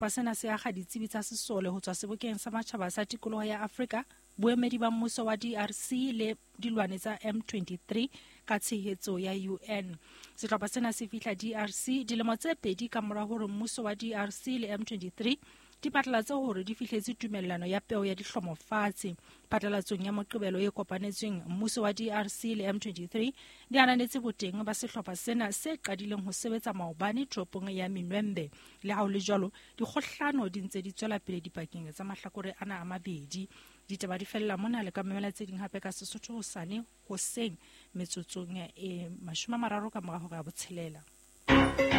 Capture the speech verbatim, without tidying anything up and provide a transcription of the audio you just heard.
sehlopha sena se akga ditsebi tsa sesole ho tswa Sebokeng sa Matjhaba sa Tikoloho ya Afrika, boemedi ba mmuso wa D R C le dilwane tsa M twenty-three ka tshehetso ya U N. Sehlopha sena se fihla D R C dilemo tse pedi ka mora hore mmuso wa D R C le M twenty-three di patlalatse hore di fihletse tumellano ya peo ya dihlomo fatshe. Patlalatsong ya Moqebelo e kopanetsweng, mmuso wa D R C le M twenty-three di ananetse boteng ba sehlopha sena se qadileng ho sebetsa maobane tropong ya Minwembe. Le ha ho le jwalo, dikgohlano di ntse di tswela pele dipakeng tsa mahlakore ana a mabedi. Ditaba di fella mona le ka memela tse ding hape ka Sesotho hosane hoseng metsotsong e mashome a mararo ka mora hora ya botshelela.